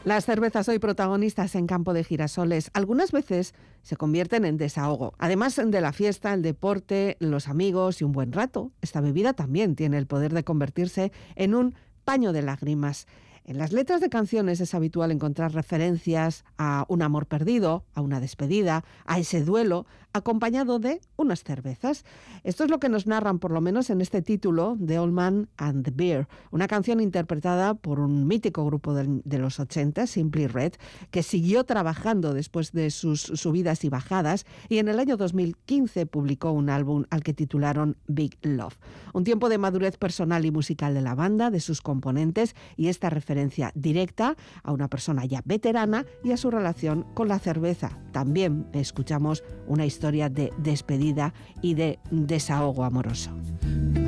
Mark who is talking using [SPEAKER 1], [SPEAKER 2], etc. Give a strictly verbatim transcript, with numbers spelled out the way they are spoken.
[SPEAKER 1] Las cervezas hoy protagonistas en Campo de Girasoles. Algunas veces se convierten en desahogo. Además de la fiesta, el deporte, los amigos y un buen rato, esta bebida también tiene el poder de convertirse en un paño de lágrimas. En las letras de canciones es habitual encontrar referencias a un amor perdido, a una despedida, a ese duelo, acompañado de unas cervezas. Esto es lo que nos narran, por lo menos en este título, The Old Man and the Beer, una canción interpretada por un mítico grupo de, de los ochenta, Simply Red, que siguió trabajando después de sus subidas y bajadas y en el año dos mil quince publicó un álbum al que titularon Big Love. Un tiempo de madurez personal y musical de la banda, de sus componentes y esta referencia directa a una persona ya veterana y a su relación con la cerveza. También escuchamos una historia de despedida y de desahogo amoroso.